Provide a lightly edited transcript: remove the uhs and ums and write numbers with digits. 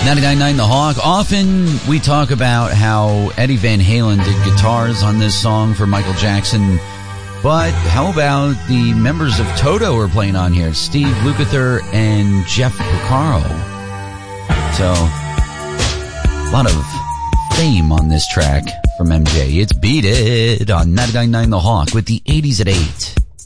99.9 The Hawk. Often we talk about how Eddie Van Halen did guitars on this song for Michael Jackson. But how about the members of Toto are playing on here? Steve Lukather and Jeff Porcaro. So, a lot of fame on this track from MJ. It's Beat It on 99.9 The Hawk with the 80s at 8.